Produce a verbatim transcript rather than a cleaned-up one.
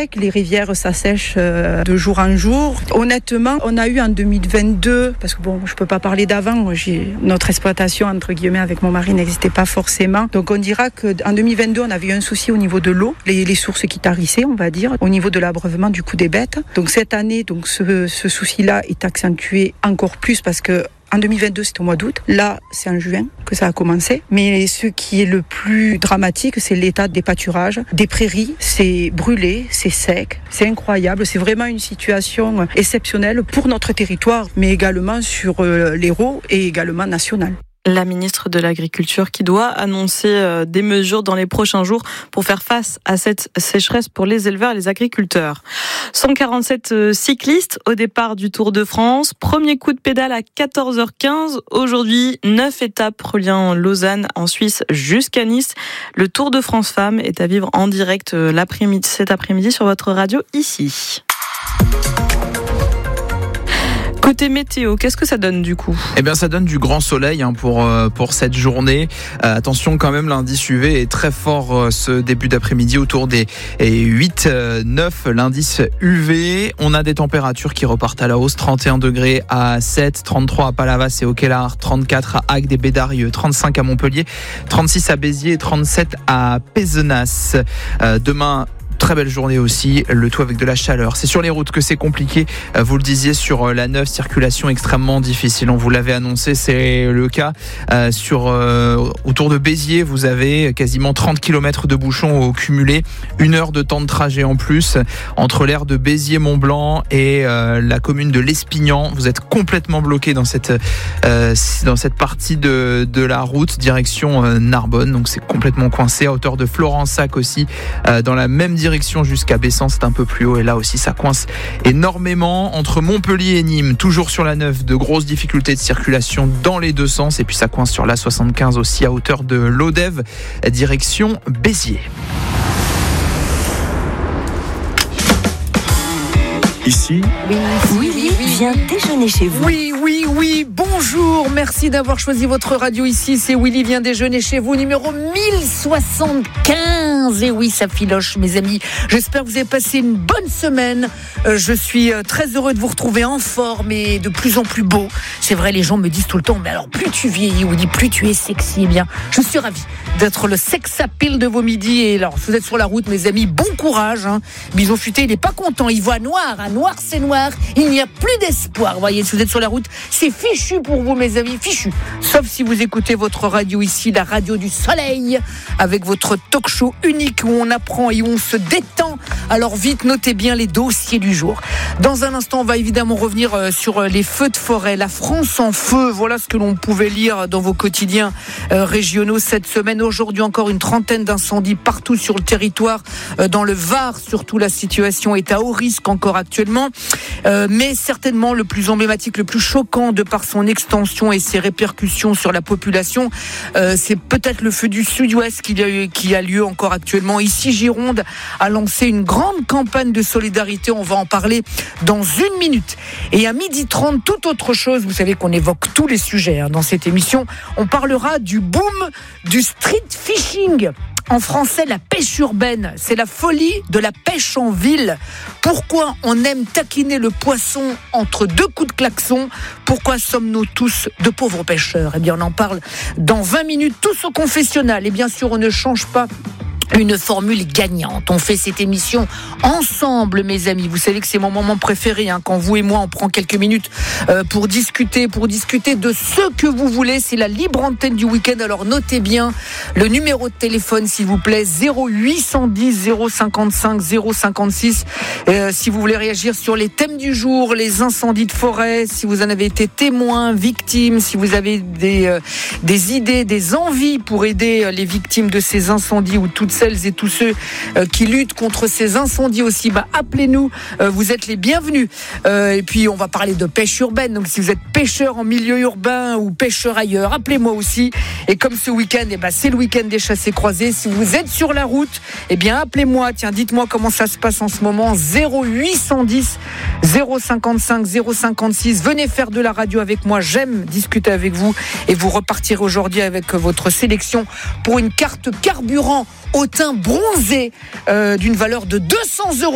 sec, les rivières s'assèchent euh, de jour en jour. Honnêtement, on a eu en deux mille vingt-deux, parce que bon, je peux pas parler d'avant, j'ai, notre exploitation entre guillemets avec mon mari n'existait pas forcément. Donc on dira qu'en deux mille vingt-deux, on avait eu un souci au niveau de l'eau, les, les sources qui tarissaient, on va dire, au niveau de l'abreuvement du coup des bêtes. Donc cette année, donc ce, ce souci-là est accentué encore plus parce que en deux mille vingt-deux, c'était au mois d'août. Là, c'est en juin que ça a commencé. Mais ce qui est le plus dramatique, c'est l'état des pâturages, des prairies. C'est brûlé, c'est sec, c'est incroyable. C'est vraiment une situation exceptionnelle pour notre territoire, mais également sur l'Hérault et également national. La ministre de l'Agriculture qui doit annoncer des mesures dans les prochains jours pour faire face à cette sécheresse pour les éleveurs et les agriculteurs. cent quarante-sept cyclistes au départ du Tour de France. Premier coup de pédale à quatorze heures quinze. Aujourd'hui, neuf étapes reliant Lausanne en Suisse jusqu'à Nice. Le Tour de France Femmes est à vivre en direct l'après-midi, cet après-midi sur votre radio ici. Côté météo, qu'est-ce que ça donne du coup ? Eh bien, ça donne du grand soleil hein, pour euh, pour cette journée. Euh, attention quand même, l'indice U V est très fort euh, ce début d'après-midi, autour des huit neuf. L'indice U V. On a des températures qui repartent à la hausse. trente et un degrés à Sète, trente-trois à Palavas et Auquelard, trente-quatre à Agde et Bédarieux, trente-cinq à Montpellier, trente-six à Béziers et trente-sept à Pézenas. Euh, demain, très belle journée aussi, le tout avec de la chaleur. C'est sur les routes que c'est compliqué, vous le disiez, sur la neuf, circulation extrêmement difficile. On vous l'avait annoncé, c'est le cas. Euh, sur, euh, autour de Béziers, vous avez quasiment trente kilomètres de bouchons au cumulé, une heure de temps de trajet en plus. Entre l'aire de Béziers-Mont-Blanc et euh, la commune de l'Espignan, vous êtes complètement bloqué dans cette, euh, dans cette partie de, de la route, direction euh, Narbonne. Donc c'est complètement coincé. À hauteur de Florensac aussi, euh, dans la même direction. Direction jusqu'à Bessan, c'est un peu plus haut et là aussi ça coince énormément entre Montpellier et Nîmes, toujours sur la neuf, de grosses difficultés de circulation dans les deux sens et puis ça coince sur la soixante-quinze aussi à hauteur de Lodève, direction Béziers. Ici, oui, oui, oui, oui, viens déjeuner chez vous. Oui, oui, oui, bonjour, merci d'avoir choisi votre radio ici, c'est Willy vient déjeuner chez vous, numéro mille soixante-quinze. Et oui, ça filoche mes amis, j'espère que vous avez passé une bonne semaine. euh, Je suis très heureux de vous retrouver en forme et de plus en plus beau. C'est vrai, les gens me disent tout le temps, mais alors plus tu vieillis, Willy, plus tu es sexy. Eh bien, je suis ravie d'être le sex appeal de vos midis. Et alors, si vous êtes sur la route, mes amis, bon courage hein. Bison futé, il n'est pas content, il voit noir, hein. Noir c'est noir, il n'y a plus d'espoir. Vous voyez, si vous êtes sur la route, c'est fichu pour vous mes amis, fichu. Sauf si vous écoutez votre radio ici, la radio du soleil, avec votre talk show unique où on apprend et où on se détend. Alors vite, notez bien les dossiers du jour. Dans un instant, on va évidemment revenir sur les feux de forêt, la France en feu. Voilà ce que l'on pouvait lire dans vos quotidiens régionaux cette semaine. Aujourd'hui encore une trentaine d'incendies partout sur le territoire. Dans le Var, surtout, la situation est à haut risque encore actuellement. Euh, mais certainement le plus emblématique, le plus choquant de par son extension et ses répercussions sur la population, euh, c'est peut-être le feu du Sud-Ouest qui a, qui a lieu encore actuellement. Ici, Gironde a lancé une grande campagne de solidarité. On va en parler dans une minute. Et à midi trente, toute autre chose. Vous savez qu'on évoque tous les sujets hein, dans cette émission. On parlera du boom du street fishing. En français, la pêche urbaine, c'est la folie de la pêche en ville. Pourquoi on aime taquiner le poisson entre deux coups de klaxon ? Pourquoi sommes-nous tous de pauvres pêcheurs ? Eh bien, on en parle dans vingt minutes, tous au confessionnal. Et bien sûr, on ne change pas une formule gagnante. On fait cette émission ensemble, mes amis. Vous savez que c'est mon moment préféré, hein, quand vous et moi, on prend quelques minutes euh, pour discuter, pour discuter de ce que vous voulez. C'est la libre antenne du week-end. Alors notez bien le numéro de téléphone, s'il vous plaît, zéro huit cent dix zéro cinquante-cinq zéro cinquante-six. Euh, si vous voulez réagir sur les thèmes du jour, les incendies de forêt, si vous en avez été témoin, victime, si vous avez des, euh, des idées, des envies pour aider les victimes de ces incendies ou toutes celles et tous ceux euh, qui luttent contre ces incendies aussi, bah, appelez-nous, euh, vous êtes les bienvenus. Euh, et puis on va parler de pêche urbaine, donc si vous êtes pêcheur en milieu urbain ou pêcheur ailleurs, appelez-moi aussi. Et comme ce week-end, eh ben, c'est le week-end des chassés croisés, si vous êtes sur la route, eh bien appelez-moi, tiens, dites-moi comment ça se passe en ce moment, zéro huit cent dix zéro cinquante-cinq zéro cinquante-six. Venez faire de la radio avec moi, j'aime discuter avec vous et vous repartirez aujourd'hui avec votre sélection pour une carte carburant au teint bronzé euh, d'une valeur de deux cents euros.